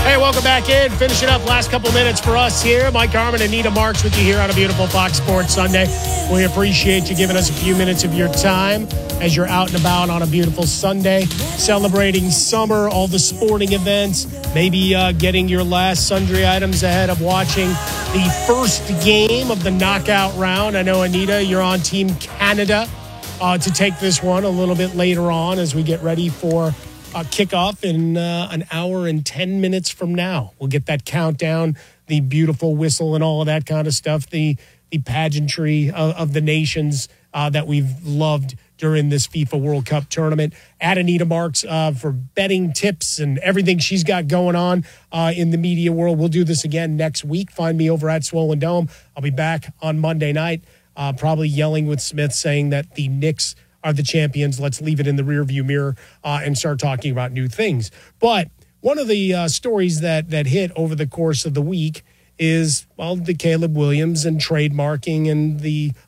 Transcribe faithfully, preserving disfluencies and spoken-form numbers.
Hey, welcome back in. Finishing up last couple minutes for us here. Mike Harmon, Anita Marks with you here on a beautiful Fox Sports Sunday. We appreciate you giving us a few minutes of your time as you're out and about on a beautiful Sunday, celebrating summer, all the sporting events, maybe uh, getting your last sundry items ahead of watching the first game of the knockout round. I know, Anita, you're on Team Canada uh, to take this one a little bit later on as we get ready for Uh, kickoff in uh, an hour and ten minutes from now. We'll get that countdown, the beautiful whistle and all of that kind of stuff, the the pageantry of, of the nations uh, that we've loved during this FIFA World Cup tournament. At Anita Marks uh, for betting tips and everything she's got going on uh, in the media world. We'll do this again next week. Find me over at Swollen Dome. I'll be back on Monday night, uh, probably yelling with Smith, saying that the Knicks are the champions. Let's leave it in the rearview mirror uh, and start talking about new things. But one of the uh, stories that that hit over the course of the week is, well, the Caleb Williams and trademarking and the